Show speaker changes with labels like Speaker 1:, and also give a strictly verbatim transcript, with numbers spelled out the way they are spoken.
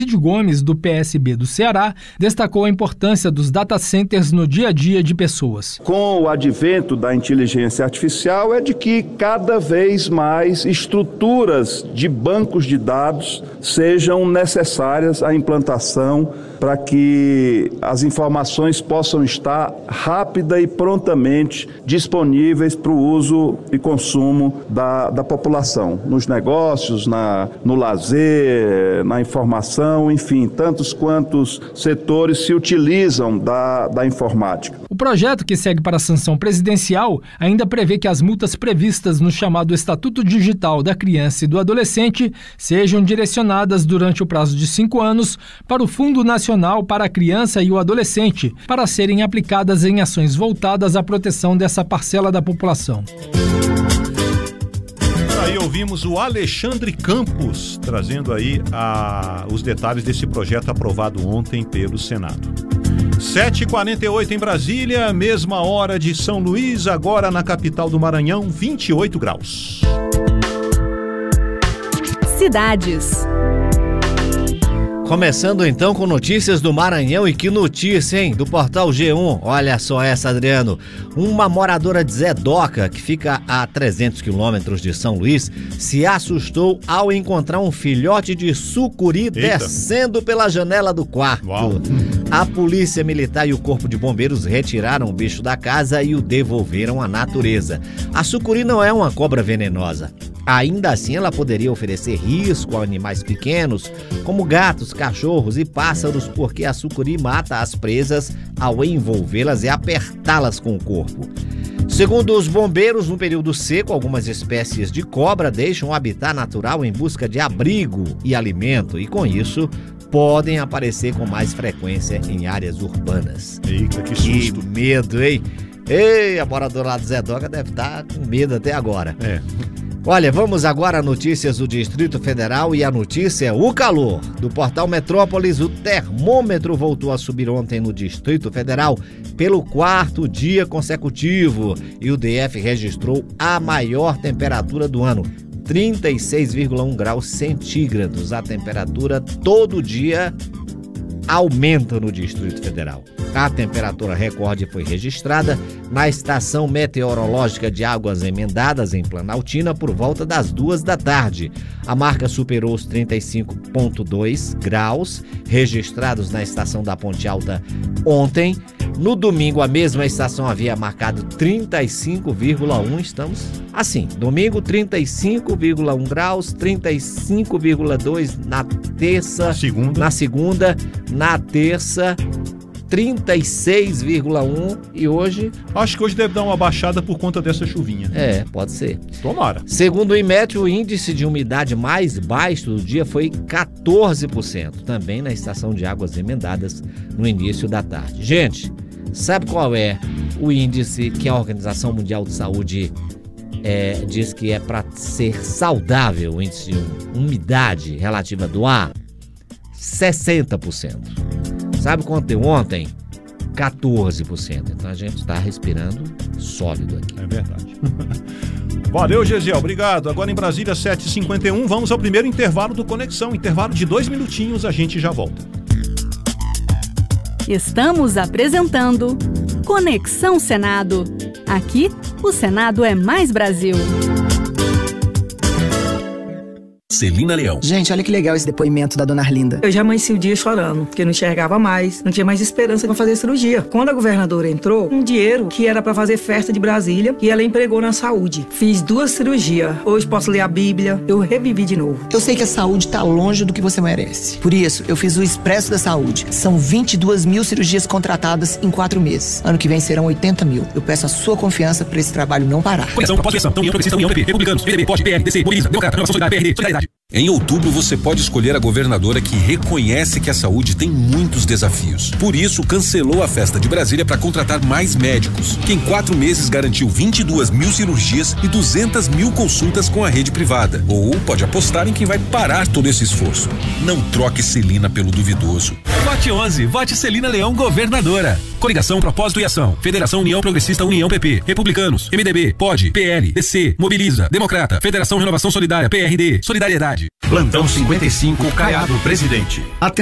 Speaker 1: Cid Gomes, do P S B do Ceará, destacou a importância dos data centers no dia a dia de pessoas.
Speaker 2: Com o advento da inteligência artificial, é de que cada vez mais estruturas de bancos de dados sejam necessárias à implantação para que as informações possam estar rápida e prontamente disponíveis para o uso e consumo da, da população, nos negócios, na, no lazer, na informação, enfim, tantos quantos setores se utilizam da, da informática.
Speaker 1: O projeto, que segue para a sanção presidencial, ainda prevê que as multas previstas no chamado Estatuto Digital da Criança e do Adolescente sejam direcionadas durante o prazo de cinco anos para o Fundo Nacional para a Criança e o Adolescente, para serem aplicadas em ações voltadas à proteção dessa parcela da população.
Speaker 3: Aí ouvimos o Alexandre Campos trazendo aí a, os detalhes desse projeto aprovado ontem pelo Senado. sete e quarenta e oito em Brasília, mesma hora de São Luís, agora na capital do Maranhão, vinte e oito graus.
Speaker 4: Cidades.
Speaker 5: Começando então com notícias do Maranhão, e que notícia, hein? Do portal G um. Olha só essa, Adriano. Uma moradora de Zedoca, que fica a trezentos quilômetros de São Luís, se assustou ao encontrar um filhote de sucuri Eita. descendo pela janela do quarto. Uau. A polícia militar e o corpo de bombeiros retiraram o bicho da casa e o devolveram à natureza. A sucuri não é uma cobra venenosa. Ainda assim, ela poderia oferecer risco a animais pequenos, como gatos, cachorros e pássaros, porque a sucuri mata as presas ao envolvê-las e apertá-las com o corpo. Segundo os bombeiros, no período seco, algumas espécies de cobra deixam o habitat natural em busca de abrigo e alimento, e com isso podem aparecer com mais frequência em áreas urbanas.
Speaker 3: Eita, que susto!
Speaker 5: Que medo, hein? Ei, a moradora lá do Zedoca deve estar com medo até agora.
Speaker 3: É.
Speaker 5: Olha, vamos agora a notícias do Distrito Federal, e a notícia é o calor. Do portal Metrópolis, o termômetro voltou a subir ontem no Distrito Federal pelo quarto dia consecutivo, e o D F registrou a maior temperatura do ano, trinta e seis vírgula um graus centígrados. A temperatura todo dia aumenta no Distrito Federal. A temperatura recorde foi registrada na Estação Meteorológica de Águas Emendadas, em Planaltina, por volta das duas da tarde. A marca superou os trinta e cinco vírgula dois graus registrados na Estação da Ponte Alta ontem. No domingo, a mesma estação havia marcado trinta e cinco vírgula um. Estamos assim, domingo trinta e cinco vírgula um graus, trinta e cinco vírgula dois na terça,
Speaker 3: segunda.
Speaker 5: na segunda, na terça trinta e seis vírgula um, e hoje...
Speaker 3: Acho que hoje deve dar uma baixada por conta dessa chuvinha.
Speaker 5: É, pode ser.
Speaker 3: Tomara.
Speaker 5: Segundo o IMET, o índice de umidade mais baixo do dia foi quatorze por cento, também na Estação de Águas Emendadas, no início da tarde. Gente, sabe qual é o índice que a Organização Mundial de Saúde é, diz que é para ser saudável, o índice de umidade relativa do ar? sessenta por cento. Sabe quanto deu ontem? quatorze por cento. Então a gente está respirando sólido aqui.
Speaker 3: É verdade. Valeu, Gesiel. Obrigado. Agora em Brasília, sete e cinquenta e um. Vamos ao primeiro intervalo do Conexão. Intervalo de dois minutinhos. A gente já volta.
Speaker 4: Estamos apresentando Conexão Senado. Aqui, o Senado é mais Brasil.
Speaker 6: Celina Leão.
Speaker 7: Gente, olha que legal esse depoimento da dona Arlinda.
Speaker 8: Eu já amanheci o dia chorando, porque não enxergava mais, não tinha mais esperança de fazer cirurgia. Quando a governadora entrou, um dinheiro que era pra fazer festa de Brasília, e ela empregou na saúde. Fiz duas cirurgias. Hoje posso ler a Bíblia, eu revivi de novo.
Speaker 7: Eu sei que a saúde tá longe do que você merece. Por isso, eu fiz o Expresso da Saúde. São vinte e duas mil cirurgias contratadas em quatro meses. Ano que vem serão oitenta mil. Eu peço a sua confiança pra esse trabalho não parar.
Speaker 6: Conexão, pós-eleição, União Progressista, União P P, Republicanos, P M D B, P O D, P L, D C, Mobiliza, Democrata, Renovação Solidária, P R D, Solidariedade. Em outubro, você pode escolher a governadora que reconhece que a saúde tem muitos desafios. Por isso, cancelou a festa de Brasília para contratar mais médicos, que em quatro meses garantiu vinte e duas mil cirurgias e duzentas mil consultas com a rede privada. Ou pode apostar em quem vai parar todo esse esforço. Não troque Celina pelo duvidoso.
Speaker 9: Vote onze, vote Celina Leão, governadora. Coligação, Propósito e Ação. Federação União Progressista, União P P. Republicanos, M D B, P O D, P L, D C, Mobiliza, Democrata, Federação Renovação Solidária, P R D, Solidariedade. Plantão cinquenta e cinco, Caiado Presidente.